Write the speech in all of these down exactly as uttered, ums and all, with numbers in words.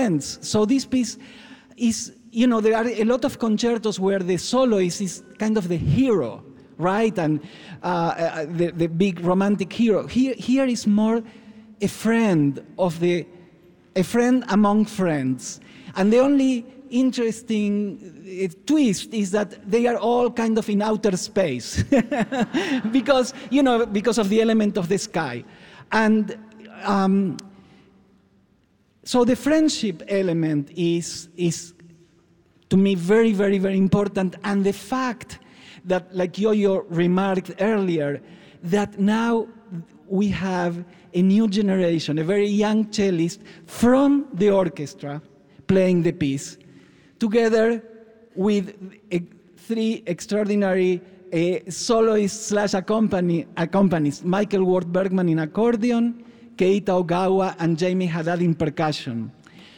friends. So this piece is, you know, there are a lot of concertos where the soloist is kind of the hero, right? And uh, uh, the, the big romantic hero. Here, here is more a friend of the, a friend among friends. And the only interesting uh, twist is that they are all kind of in outer space because, you know, because of the element of the sky. And um, so the friendship element is, is, to me, very, very, very important. And the fact that, like Yo-Yo remarked earlier, that now we have a new generation, a very young cellist from the orchestra playing the piece, together with a, three extraordinary uh, soloists slash accompany, accompanists, Michael Ward Bergman in accordion, Keita Ogawa, and Jamie Haddad in percussion.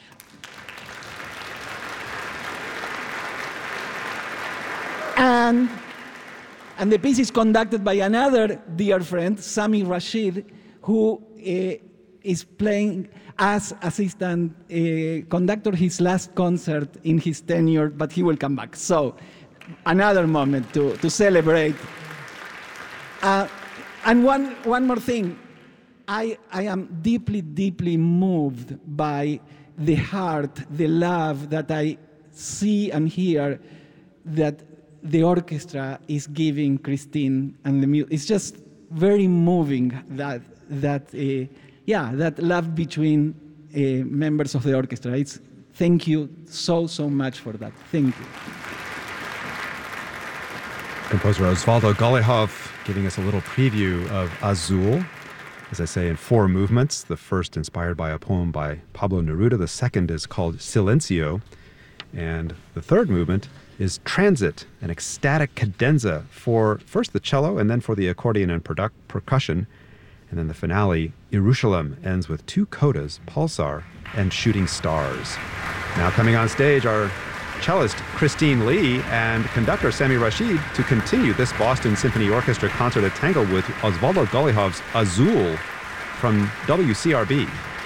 And, and the piece is conducted by another dear friend, Sami Rashid, who uh, is playing as assistant uh, conductor his last concert in his tenure, but he will come back. So another moment to, to celebrate. Uh, and one, one more thing. I, I am deeply, deeply moved by the heart, the love that I see and hear that the orchestra is giving Christine and the music. It's just very moving that, that uh, yeah, that love between uh, members of the orchestra. It's, thank you so, so much for that. Thank you. Composer Osvaldo Golijov giving us a little preview of Azul, as I say, in four movements. The first inspired by a poem by Pablo Neruda. The second is called Silencio. And the third movement is Transit, an ecstatic cadenza for first the cello and then for the accordion and perdu- percussion. And then the finale, Jerusalem, ends with two codas, Pulsar and Shooting Stars. Now coming on stage are cellist Christine Lee and conductor Sami Rashid to continue this Boston Symphony Orchestra concert at Tango with Osvaldo Golijov's Azul from W C R B.